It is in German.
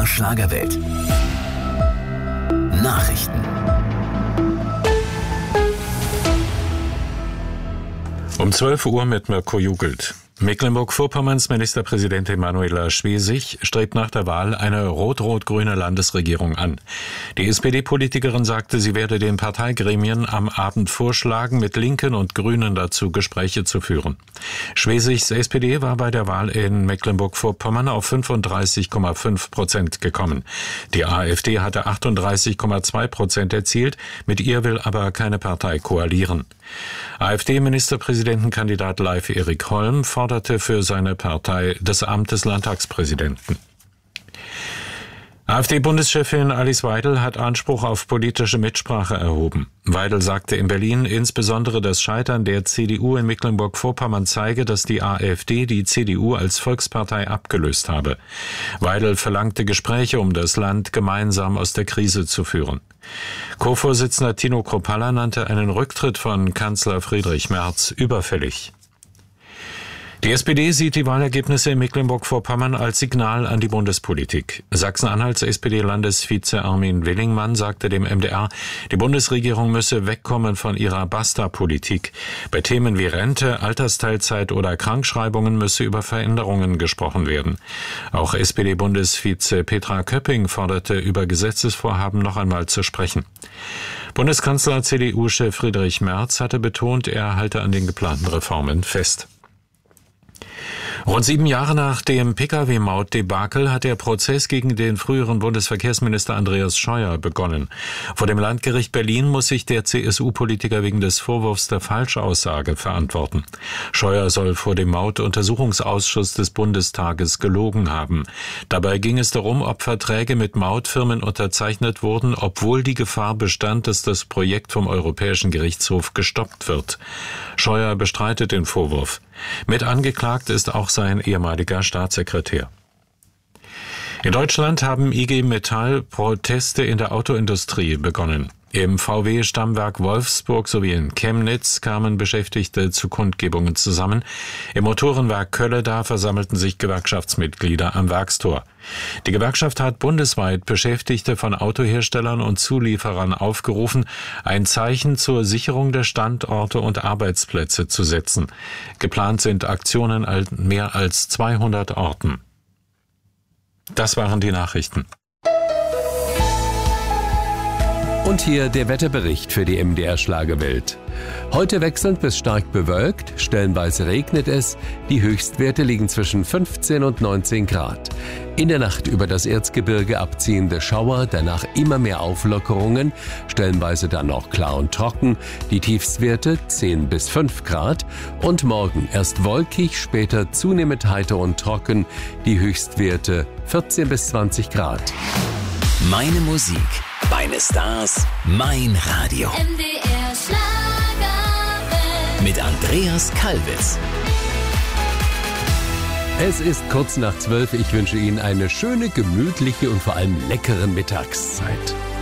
MDR Schlagerwelt. Nachrichten. Um 12 Uhr mit Mirko Jugelt. Mecklenburg-Vorpommerns Ministerpräsidentin Manuela Schwesig strebt nach der Wahl eine rot-rot-grüne Landesregierung an. Die SPD-Politikerin sagte, sie werde den Parteigremien am Abend vorschlagen, mit Linken und Grünen dazu Gespräche zu führen. Schwesigs SPD war bei der Wahl in Mecklenburg-Vorpommern auf 35,5% gekommen. Die AfD hatte 38,2% erzielt, mit ihr will aber keine Partei koalieren. AfD-Ministerpräsidentenkandidat Leif Erik Holm forderte für seine Partei das Amt des Landtagspräsidenten. AfD-Bundeschefin Alice Weidel hat Anspruch auf politische Mitsprache erhoben. Weidel sagte in Berlin, insbesondere das Scheitern der CDU in Mecklenburg-Vorpommern zeige, dass die AfD die CDU als Volkspartei abgelöst habe. Weidel verlangte Gespräche, um das Land gemeinsam aus der Krise zu führen. Co-Vorsitzender Tino Kruppalla nannte einen Rücktritt von Kanzler Friedrich Merz überfällig. Die SPD sieht die Wahlergebnisse in Mecklenburg-Vorpommern als Signal an die Bundespolitik. Sachsen-Anhalts SPD-Landesvize Armin Willingmann sagte dem MDR, die Bundesregierung müsse wegkommen von ihrer Basta-Politik. Bei Themen wie Rente, Altersteilzeit oder Krankschreibungen müsse über Veränderungen gesprochen werden. Auch SPD-Bundesvize Petra Köpping forderte, über Gesetzesvorhaben noch einmal zu sprechen. Bundeskanzler CDU-Chef Friedrich Merz hatte betont, er halte an den geplanten Reformen fest. Rund 7 Jahre nach dem Pkw-Maut-Debakel hat der Prozess gegen den früheren Bundesverkehrsminister Andreas Scheuer begonnen. Vor dem Landgericht Berlin muss sich der CSU-Politiker wegen des Vorwurfs der Falschaussage verantworten. Scheuer soll vor dem Maut-Untersuchungsausschuss des Bundestages gelogen haben. Dabei ging es darum, ob Verträge mit Mautfirmen unterzeichnet wurden, obwohl die Gefahr bestand, dass das Projekt vom Europäischen Gerichtshof gestoppt wird. Scheuer bestreitet den Vorwurf. Mit angeklagt ist auch sein ehemaliger Staatssekretär. In Deutschland haben IG Metall Proteste in der Autoindustrie begonnen. Im VW-Stammwerk Wolfsburg sowie in Chemnitz kamen Beschäftigte zu Kundgebungen zusammen. Im Motorenwerk Kölleda versammelten sich Gewerkschaftsmitglieder am Werkstor. Die Gewerkschaft hat bundesweit Beschäftigte von Autoherstellern und Zulieferern aufgerufen, ein Zeichen zur Sicherung der Standorte und Arbeitsplätze zu setzen. Geplant sind Aktionen an mehr als 200 Orten. Das waren die Nachrichten. Und hier der Wetterbericht für die MDR Schlagerwelt. Heute wechselnd bis stark bewölkt, stellenweise regnet es. Die Höchstwerte liegen zwischen 15 und 19 Grad. In der Nacht über das Erzgebirge abziehende Schauer, danach immer mehr Auflockerungen, stellenweise dann auch klar und trocken. Die Tiefstwerte 10 bis 5 Grad. Und morgen erst wolkig, später zunehmend heiter und trocken. Die Höchstwerte 14 bis 20 Grad. Meine Musik, meine Stars, mein Radio. MDR Schlagerwelt. Mit Andreas Kalbitz. Es ist kurz nach 12. Ich wünsche Ihnen eine schöne, gemütliche und vor allem leckere Mittagszeit.